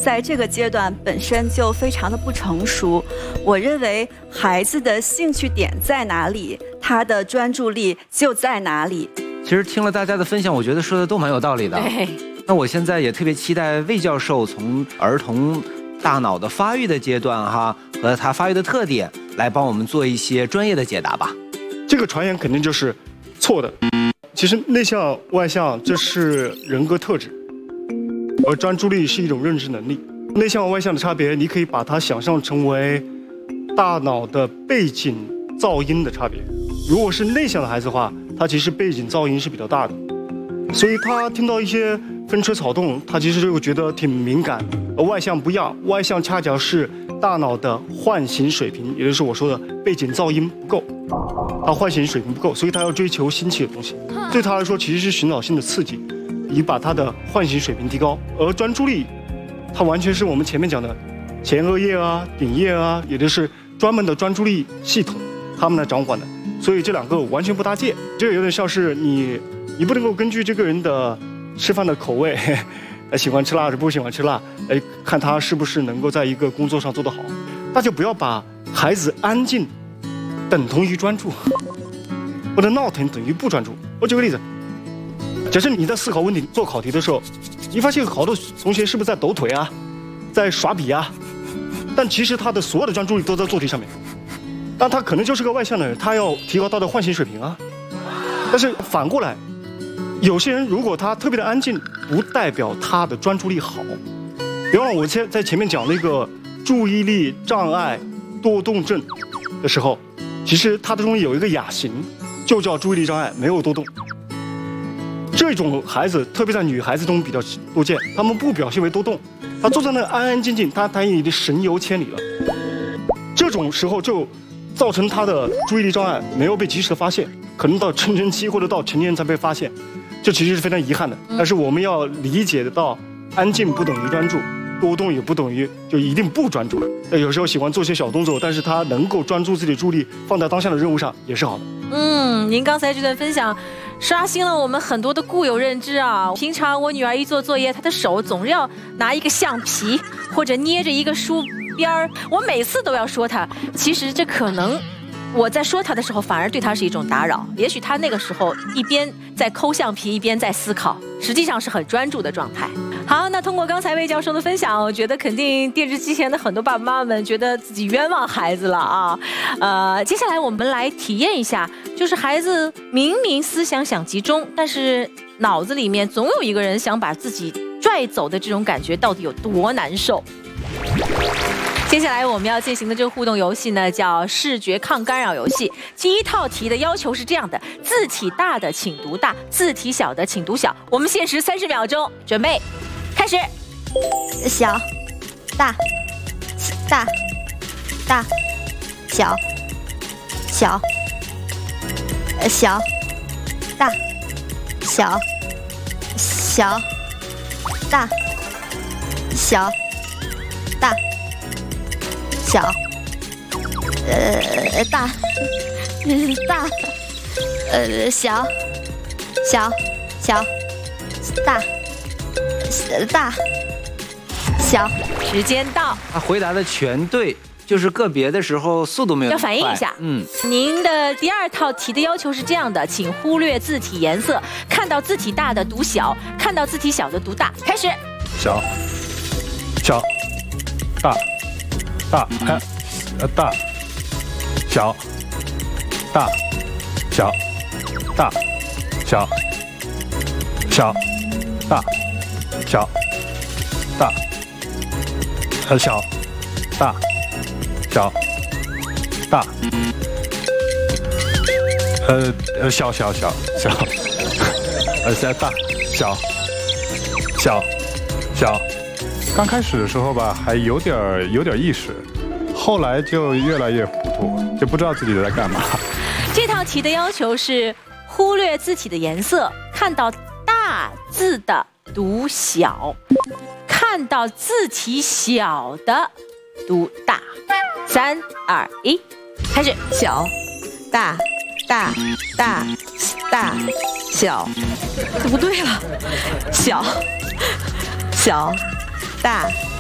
在这个阶段本身就非常的不成熟。我认为孩子的兴趣点在哪里，他的专注力就在哪里。 其实听了大家的分享，我觉得说的都蛮有道理的。 对。 那我现在也特别期待魏教授从儿童大脑的发育的阶段和他发育的特点来帮我们做一些专业的解答吧。 这个传言肯定就是错的。其实内向外向这是人格特质，而专注力是一种认知能力。内向和外向的差别，你可以把它想象成为大脑的背景噪音的差别。如果是内向的孩子的话，他其实背景噪音是比较大的，所以他听到一些风吹草动，他其实就会觉得挺敏感。而外向不一样，外向恰巧是大脑的唤醒水平，也就是我说的背景噪音不够，他唤醒水平不够，所以他要追求新奇的东西。对他来说，其实是寻找新的刺激，以把他的唤醒水平提高。而专注力，它完全是我们前面讲的前额叶顶叶也就是专门的专注力系统，他们来掌管的。所以这两个完全不搭界。这个有点像是你不能够根据这个人的吃饭的口味，喜欢吃辣还是不喜欢吃辣，看他是不是能够在一个工作上做得好。大家不要把孩子安静等同于专注，或者闹腾等于不专注。我举个例子，假设你在思考问题、做考题的时候，你发现好多同学是不是在抖腿在耍笔但其实他的所有的专注力都在做题上面。但他可能就是个外向的人，他要提高他的唤醒水平但是反过来，有些人如果他特别的安静，不代表他的专注力好。比方我在前面讲那个注意力障碍多动症的时候，其实它中有一个亚型，就叫注意力障碍没有多动。这种孩子特别在女孩子中比较多见，他们不表现为多动，他坐在那安安静静，他已经神游千里了。这种时候就造成他的注意力障碍没有被及时的发现，可能到成人期或者到成年人才被发现，这其实是非常遗憾的。但是我们要理解得到，安静不等于专注，多动也不等于就一定不专注。有时候喜欢做些小动作，但是他能够专注自己的注意力放在当下的任务上，也是好的。 您刚才这段分享刷新了我们很多的固有认知平常我女儿一做作业，她的手总是要拿一个橡皮或者捏着一个书边儿，我每次都要说她。其实这可能我在说她的时候，反而对她是一种打扰。也许她那个时候一边在抠橡皮，一边在思考，实际上是很专注的状态。好，那通过刚才魏教授的分享，我觉得肯定电视机前的很多爸爸妈妈们觉得自己冤枉孩子了接下来我们来体验一下，就是孩子明明思想想集中，但是脑子里面总有一个人想把自己拽走的这种感觉到底有多难受。接下来我们要进行的这个互动游戏呢，叫视觉抗干扰游戏。第一套题的要求是这样的：字体大的请读大，字体小的请读小。我们限时30秒钟，准备开始。 小大大大小小小大小小大小大小大大小小小大大小。 时间到。 他回答的全对，就是个别的时候速度没有那么快。 要反应一下。您的第二套题的要求是这样的，请忽略字体颜色，看到字体大的读小，看到字体小的读大。开始。 小小大大大小大小大小小大小大小大小大小大小。刚开始的时候吧，还有点意识，后来就越来越糊涂，就不知道自己在干嘛。 这套题的要求是忽略字体的颜色，看到大字的读小，看到字体小的读大。3、2、1，开始。 小大大大大小，不对了，小大